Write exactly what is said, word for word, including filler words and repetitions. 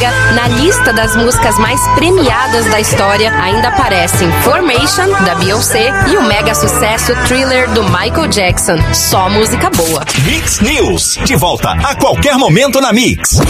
Na lista das músicas mais premiadas da história ainda aparecem Formation, da Beyoncé, e o mega sucesso Thriller, do Michael Jackson. Só música boa. Mix News, de volta a qualquer momento na Mix.